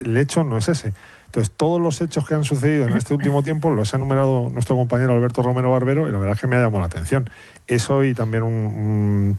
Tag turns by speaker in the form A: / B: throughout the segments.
A: el hecho no es ese. Entonces, todos los hechos que han sucedido en este último tiempo los ha enumerado nuestro compañero Alberto Romero Barbero, y la verdad es que me ha llamado la atención. Eso y también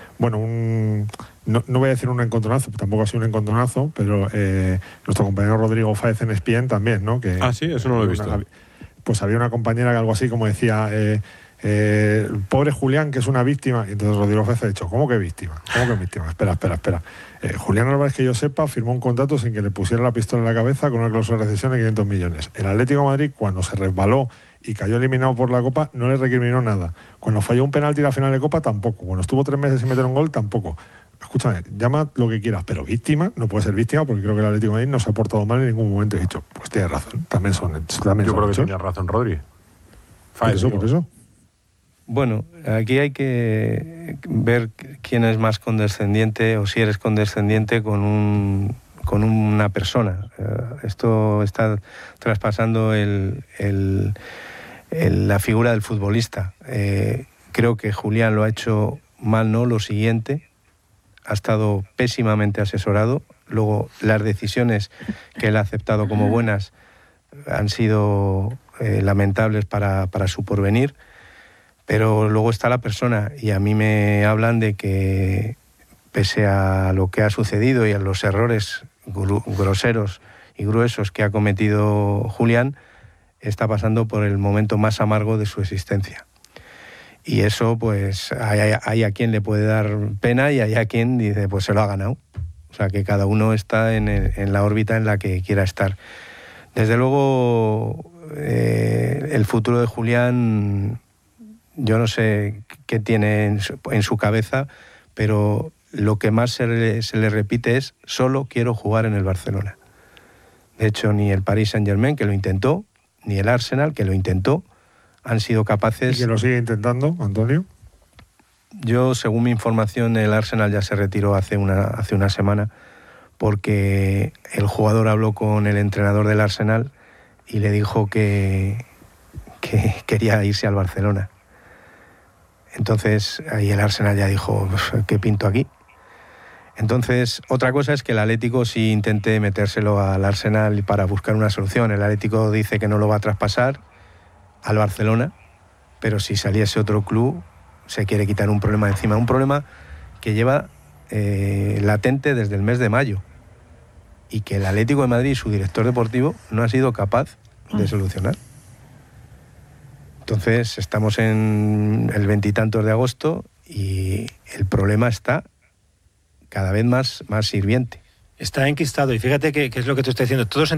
A: no voy a decir un encontronazo, tampoco ha sido un encontronazo, pero nuestro compañero Rodrigo Fáez en ESPN también, ¿no? Que,
B: sí, eso no lo he visto.
A: Pues había una compañera que algo así como decía, pobre Julián, que es una víctima, y entonces Rodrigo Fáez ha dicho, ¿cómo que víctima? ¿Cómo que víctima? Espera. Julián Álvarez, que yo sepa, firmó un contrato sin que le pusiera la pistola en la cabeza con una cláusula de rescisión de 500 millones. El Atlético de Madrid, cuando se resbaló y cayó eliminado por la Copa, no le recriminó nada. Cuando falló un penalti en la final de Copa, tampoco. Cuando estuvo 3 meses sin meter un gol, tampoco. Escúchame, llama lo que quieras, pero víctima, no puede ser víctima, porque creo que el Atlético de Madrid no se ha portado mal en ningún momento. He dicho, pues tienes razón, también son
B: Yo creo que tenía razón, Rodri.
A: Por eso.
C: Bueno, aquí hay que ver quién es más condescendiente, o si eres condescendiente con una persona. Esto está traspasando la figura del futbolista. Creo que Julián lo ha hecho mal, no lo siguiente, ha estado pésimamente asesorado. Luego, las decisiones que él ha aceptado como buenas han sido lamentables para su porvenir. Pero luego está la persona, y a mí me hablan de que, pese a lo que ha sucedido y a los errores groseros y gruesos que ha cometido Julián, está pasando por el momento más amargo de su existencia. Y eso, pues, hay a quien le puede dar pena y hay a quien dice, pues se lo ha ganado. O sea, que cada uno está en la órbita en la que quiera estar. Desde luego, el futuro de Julián, yo no sé qué tiene en su cabeza, pero lo que más se le repite es: solo quiero jugar en el Barcelona. De hecho, ni el Paris Saint-Germain, que lo intentó, ni el Arsenal, que lo intentó, han sido capaces...
A: ¿Y que lo sigue intentando, Antonio?
C: Yo, según mi información, el Arsenal ya se retiró hace una semana, porque el jugador habló con el entrenador del Arsenal y le dijo que quería irse al Barcelona. Entonces, ahí el Arsenal ya dijo, ¿qué pinto aquí? Entonces, otra cosa es que el Atlético sí intente metérselo al Arsenal para buscar una solución. El Atlético dice que no lo va a traspasar al Barcelona, pero si saliese otro club, se quiere quitar un problema de encima. Un problema que lleva latente desde el mes de mayo, y que el Atlético de Madrid y su director deportivo no ha sido capaz de solucionar. Entonces, estamos en el 20 y tantos de agosto y el problema está cada vez más hirviente.
D: Está enquistado, y fíjate que es lo que te estoy diciendo. Todos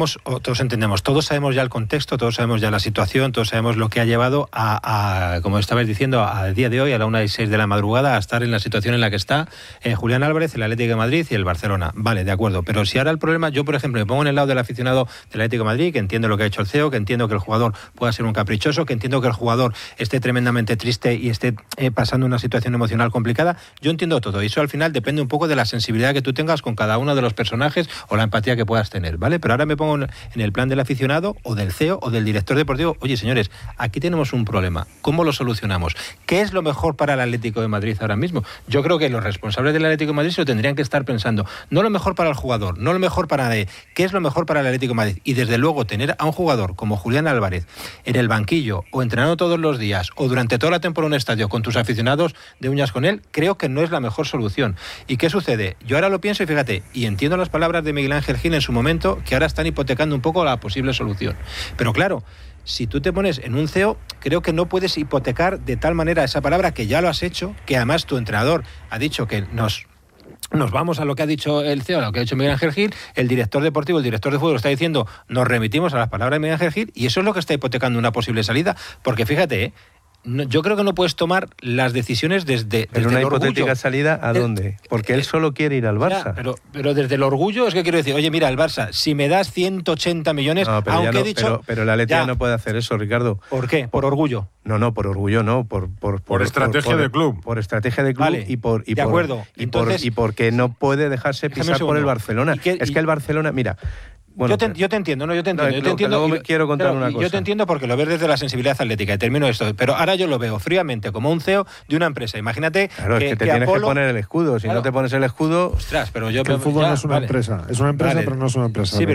D: sabemos ya el contexto, todos sabemos ya la situación, todos sabemos lo que ha llevado a como estabais diciendo, al día de hoy, a la 1:06 de la madrugada, a estar en la situación en la que está Julián Álvarez, el Atlético de Madrid y el Barcelona. Vale, de acuerdo, pero si ahora el problema, yo por ejemplo me pongo en el lado del aficionado del Atlético de Madrid, que entiendo lo que ha hecho el CEO, que entiendo que el jugador pueda ser un caprichoso, que entiendo que el jugador esté tremendamente triste y esté pasando una situación emocional complicada. Yo entiendo todo, y eso al final depende un poco de la sensibilidad que tú tengas con cada uno de los personajes o la empatía que puedas tener, ¿vale? Pero ahora me pongo en el plan del aficionado o del CEO o del director deportivo. Oye, señores, aquí tenemos un problema. ¿Cómo lo solucionamos? ¿Qué es lo mejor para el Atlético de Madrid ahora mismo? Yo creo que los responsables del Atlético de Madrid se lo tendrían que estar pensando. No lo mejor para el jugador, no lo mejor para nadie. ¿Qué es lo mejor para el Atlético de Madrid? Y desde luego tener a un jugador como Julián Álvarez en el banquillo o entrenando todos los días o durante toda la temporada en un estadio con tus aficionados de uñas con él, creo que no es la mejor solución. ¿Y qué sucede? Yo ahora lo pienso y fíjate, y entiendo las palabras de Miguel Ángel Gil en su momento, que ahora están hipotecando un poco la posible solución. Pero claro, si tú te pones en un CEO, creo que no puedes hipotecar de tal manera esa palabra, que ya lo has hecho, que además tu entrenador ha dicho que nos vamos a lo que ha dicho el CEO, a lo que ha dicho Miguel Ángel Gil, el director deportivo, el director de fútbol está diciendo, nos remitimos a las palabras de Miguel Ángel Gil, y eso es lo que está hipotecando una posible salida, porque fíjate, yo creo que no puedes tomar las decisiones desde
C: ¿Pero una
D: el
C: hipotética
D: orgullo.
C: salida a dónde? Porque él solo quiere ir al Barça.
D: Pero desde el orgullo es que quiero decir, oye, mira, el Barça, si me das 180 millones,
C: no, pero
D: aunque he dicho...
C: Pero el Atlético no puede hacer eso, Ricardo.
D: ¿Por qué? ¿Por orgullo?
C: No, por orgullo no, por
B: estrategia del club.
C: Por estrategia del club,
D: vale,
C: de
D: acuerdo.
C: Y porque no puede dejarse pisar por el Barcelona. Es que el Barcelona, mira, Bueno,
D: yo te entiendo, yo te entiendo.
C: Luego quiero contar una cosa.
D: Yo te entiendo porque lo ves desde la sensibilidad atlética y termino esto. Pero ahora yo lo veo fríamente como un CEO de una empresa. Imagínate
C: claro, es que te tienes que poner el escudo. Si no te pones el escudo...
D: Ostras, pero yo...
A: el fútbol no es una empresa. Es una empresa, pero no es una empresa.
D: Sí,